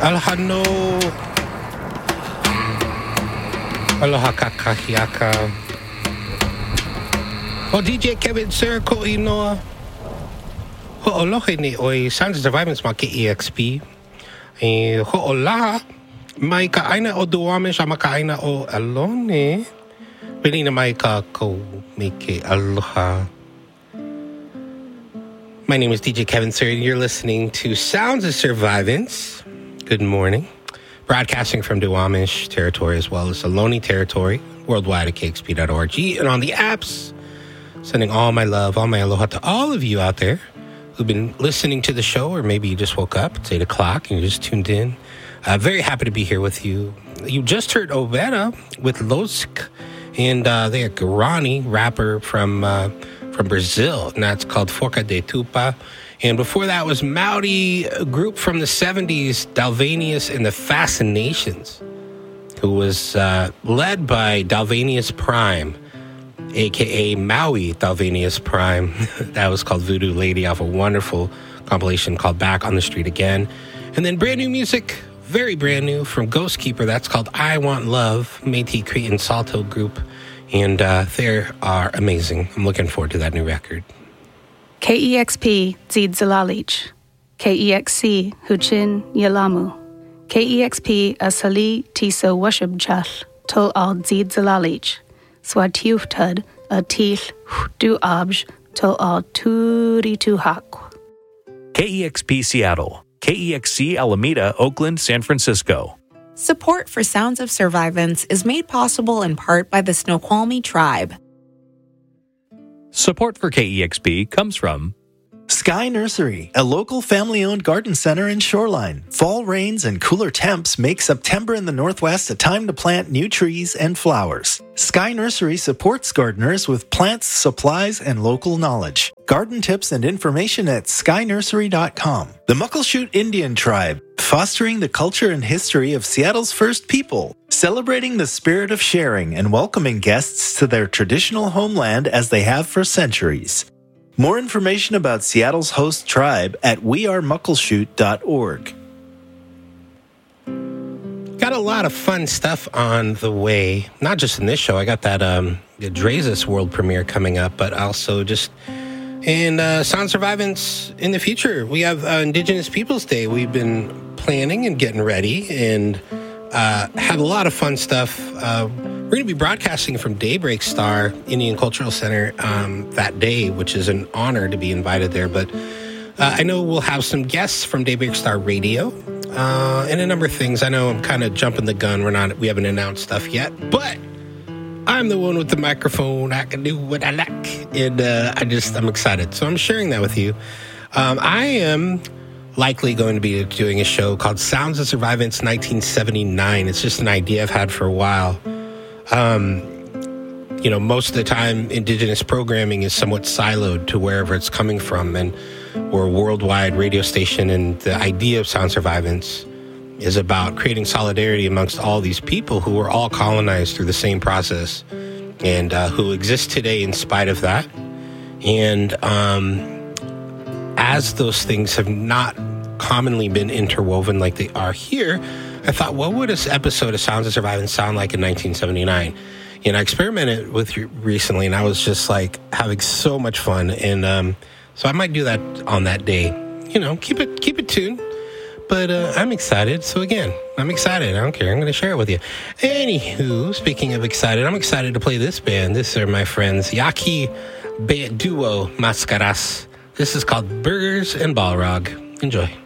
Alhano. Aloha kakahiaka. O DJ Kevin Sir ko inoa. Ho'olohe ni oi Sounds of Survivance ma KEXP. Ho'olaha. Mai ka aina o Duwamish a maka o Alone. Pili na mai ka ko make aloha. My name is DJ Kevin Sir, and you're listening to Sounds of Survivance. Good morning. Broadcasting from Duwamish territory as well as Ohlone territory, worldwide at KXP.org, and on the apps. Sending all my love, all my aloha to all of you out there who've been listening to the show, or maybe you just woke up. It's 8 o'clock and you just tuned in. Very happy to be here with you. You just heard Overa with Losk, and they're a Guarani rapper from Brazil, and that's called Forca de Tupa. And before that was Maori, a group from the 70s, Dalvanius and the Fascinations, who was led by Dalvanius Prime, a.k.a. Maui Dalvanius Prime. That was called Voodoo Lady off a wonderful compilation called Back on the Street Again. And then brand new music, very brand new, from Ghost Keeper. That's called I Want Love, Métis Cretan Salto group. And they are amazing. I'm looking forward to that new record. KEXP Zid Zalalich. KEXC Huchin Yalamu. KEXP Asali Tiso Washubchal. Tol al Zid Zalalich. Swatiuftud a Til Du Abj Tol al Turi Tuhak. KEXP Seattle. KEXC Alameda, Oakland, San Francisco. Support for Sounds of Survivance is made possible in part by the Snoqualmie Tribe. Support for KEXP comes from Sky Nursery, a local family-owned garden center in Shoreline. Fall rains and cooler temps make September in the Northwest a time to plant new trees and flowers. Sky Nursery supports gardeners with plants, supplies, and local knowledge. Garden tips and information at skynursery.com. The Muckleshoot Indian Tribe, fostering the culture and history of Seattle's first people, celebrating the spirit of sharing and welcoming guests to their traditional homeland as they have for centuries. More information about Seattle's host tribe at wearemuckleshoot.org. Got a lot of fun stuff on the way, not just in this show. I got that the Drezus world premiere coming up, but also just in Sound Survivance in the future. We have Indigenous Peoples Day. We've been planning and getting ready and have a lot of fun stuff. We're going to be broadcasting from Daybreak Star Indian Cultural Center that day, which is an honor to be invited there. But I know we'll have some guests from Daybreak Star Radio and a number of things. I know I'm kind of jumping the gun. We haven't announced stuff yet, but I'm the one with the microphone. I can do what I like, and I'm excited. So I'm sharing that with you. I am likely going to be doing a show called Sounds of Survivance 1979. It's just an idea I've had for a while. Most of the time, Indigenous programming is somewhat siloed to wherever it's coming from, and we're a worldwide radio station, and the idea of Sound Survivance is about creating solidarity amongst all these people who were all colonized through the same process, and who exist today in spite of that. And as those things have not commonly been interwoven like they are here, I thought, what would this episode of Sounds of Survivance sound like in 1979? And I experimented with you recently, and I was just like having so much fun. And so I might do that on that day. Keep it tuned. But I'm excited. So again, I'm excited. I don't care. I'm going to share it with you. Anywho, speaking of excited, I'm excited to play this band. These are my friends, Yaki Duo Mascaras. This is called Burgers and Balrog. Enjoy.